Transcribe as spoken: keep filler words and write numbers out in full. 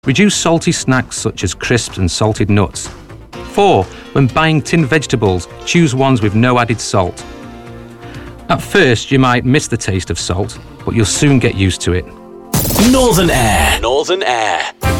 Reduce salty snacks such as crisps and salted nuts. four. When buying tinned vegetables, choose ones with no added salt. At first, you might miss the taste of salt, but you'll soon get used to it. Northern Air. Northern Air.